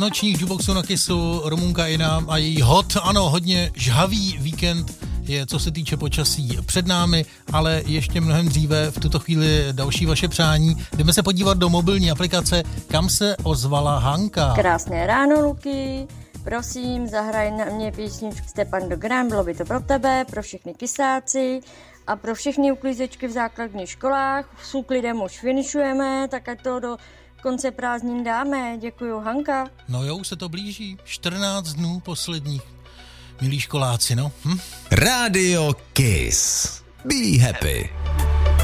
nočních jukeboxů na Kissu Rumunka Ina a její hot, ano, hodně žhavý víkend je, co se týče počasí, před námi, ale ještě mnohem dříve v tuto chvíli další vaše přání. Jdeme se podívat do mobilní aplikace, kam se ozvala Hanka. Krásné ráno, Luky. Prosím, zahraj na mě písničku Stepan Dogram, bylo by to pro tebe, pro všechny kysáci a pro všechny uklízečky v základních školách. S úklidem už finišujeme, tak ať to do konce prázdnin dáme. Děkuju, Hanka. No jo, už se to blíží. 14 dnů posledních. Milí školáci, no. Radio Kiss. Be happy.